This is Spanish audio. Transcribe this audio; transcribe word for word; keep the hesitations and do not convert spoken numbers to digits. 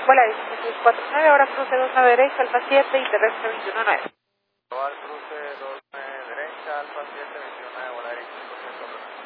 Vuela dieciséis seiscientos cuarenta y nueve, ahora cruce dos nueve derecha, alfa siete y terrestre veintiuno nueve. Global cruce dos nueve derecha, alfa siete, veintiuno nueve, volar cinco ciento.